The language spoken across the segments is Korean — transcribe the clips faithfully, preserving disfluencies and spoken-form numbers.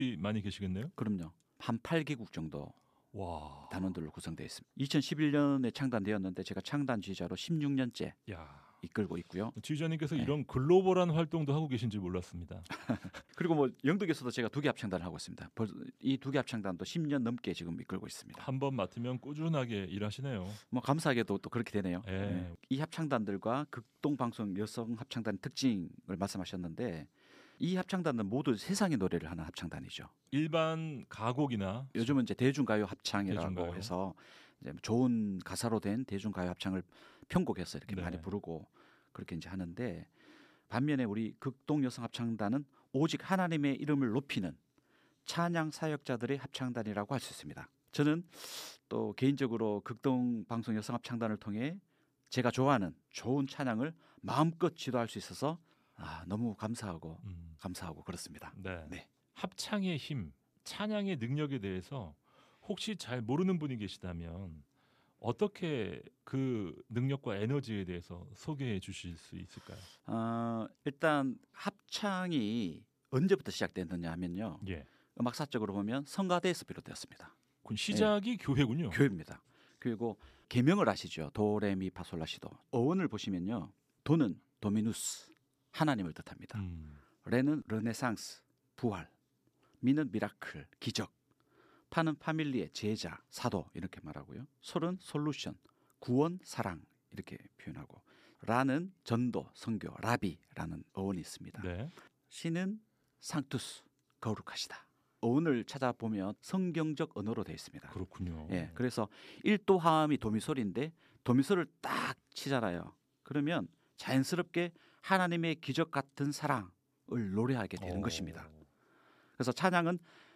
많이 계시겠네요. 그럼요. 한 팔 개국 정도 와. 단원들로 구성되어 있습니다. 이천십일 년에 창단되었는데 제가 창단 지휘자로 십육 년째 야. 이끌고 있고요. 지휘자님께서 네. 이런 글로벌한 활동도 하고 계신 줄 몰랐습니다. 그리고 뭐 영덕에서도 제가 두 개 합창단을 하고 있습니다. 이 두 개 합창단도 십 년 넘게 지금 이끌고 있습니다. 한 번 맡으면 꾸준하게 일하시네요. 뭐 감사하게도 또 그렇게 되네요. 예. 네. 이 합창단들과 극동방송 여성 합창단 특징을 말씀하셨는데 이 합창단은 모두 세상의 노래를 하는 합창단이죠. 일반 가곡이나 요즘은 이제 대중가요 합창이라고 대중가요. 해서 이제 좋은 가사로 된 대중가요 합창을 편곡해서 이렇게 네. 많이 부르고 그렇게 이제 하는데 반면에 우리 극동 여성 합창단은 오직 하나님의 이름을 높이는 찬양 사역자들의 합창단이라고 할 수 있습니다. 저는 또 개인적으로 극동 방송 여성 합창단을 통해 제가 좋아하는 좋은 찬양을 마음껏 지도할 수 있어서 아, 너무 감사하고 음. 감사하고 그렇습니다. 네. 네. 합창의 힘, 찬양의 능력에 대해서 혹시 잘 모르는 분이 계시다면 어떻게 그 능력과 에너지에 대해서 소개해 주실 수 있을까요? 어, 일단 합창이 언제부터 시작됐느냐 하면요. 예. 음악사적으로 보면 성가대에서 비롯되었습니다. 그 시작이 교회군요. 교회입니다. 그리고 계명을 아시죠? 도레미파솔라시도. 어원을 보시면요. 도는 도미누스, 하나님을 뜻합니다. 음. 레는 르네상스, 부활. 미는 미라클, 기적. 파는 파밀리의 제자, 사도 이렇게 말하고요. 솔은 솔루션, 구원, 사랑 이렇게 표현하고 라는 전도, 선교, 라비라는 어원이 있습니다. 네. 시는 상투스, 거룩하시다. 어원을 찾아보면 성경적 언어로 되어 있습니다. 그렇군요. 예, 그래서 일도화음이 도미솔인데 도미솔을 딱 치잖아요. 그러면 자연스럽게 하나님의 기적 같은 사랑을 노래하게 되는 오. 것입니다. 그래서 찬양은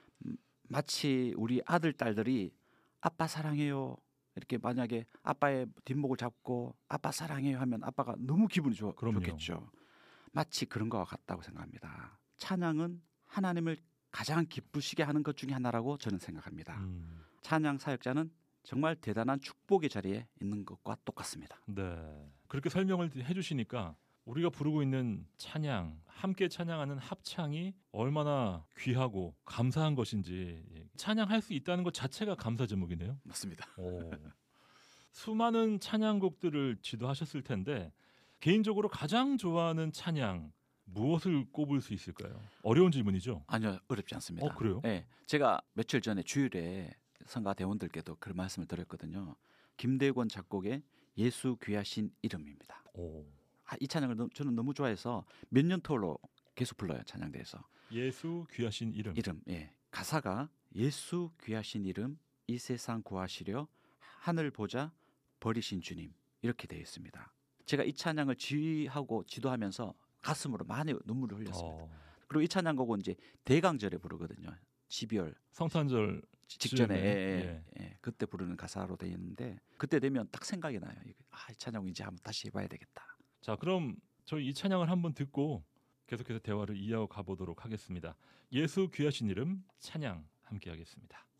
마치 우리 아들 딸들이 아빠 사랑해요 이렇게 만약에 아빠의 뒷목을 잡고 아빠 사랑해요 하면 아빠가 너무 기분이 좋, 좋겠죠. 마치 그런 것과 같다고 생각합니다. 찬양은 하나님을 가장 기쁘시게 하는 것 중에 하나라고 저는 생각합니다. 음. 찬양 사역자는 정말 대단한 축복의 자리에 있는 것과 똑같습니다. 네. 그렇게 설명을 해주시니까 우리가 부르고 있는 찬양, 함께 찬양하는 합창이 얼마나 귀하고 감사한 것인지 찬양할 수 있다는 것 자체가 감사 제목이네요. 맞습니다. 오. 수많은 찬양곡들을 지도하셨을 텐데 개인적으로 가장 좋아하는 찬양 무엇을 꼽을 수 있을까요? 어려운 질문이죠? 아니요, 어렵지 않습니다. 어, 그래요? 네, 제가 며칠 전에 주일에 성가 대원들께도 그 말씀을 드렸거든요. 김대권 작곡의 예수 귀하신 이름입니다. 오. 아, 이 찬양을 너무, 저는 너무 좋아해서 몇 년 토로 계속 불러요. 찬양대에서. 예수 귀하신 이름. 이름, 예. 가사가 예수 귀하신 이름 이 세상 구하시려 하늘 보자 버리신 주님 이렇게 되어 있습니다. 제가 이 찬양을 지휘하고 지도하면서 가슴으로 많이 눈물을 흘렸습니다. 어. 그리고 이 찬양곡은 이제 대강절에 부르거든요. 십이월 성탄절 직전에 즈음에, 예, 예, 예. 예, 그때 부르는 가사로 되어 있는데 그때 되면 딱 생각이 나요. 아, 이 찬양 이제 한번 다시 해봐야 되겠다. 자, 그럼 저희 이 찬양을 한번 듣고 계속해서 대화를 이어가 보도록 하겠습니다. 예수 귀하신 이름 찬양 함께 하겠습니다.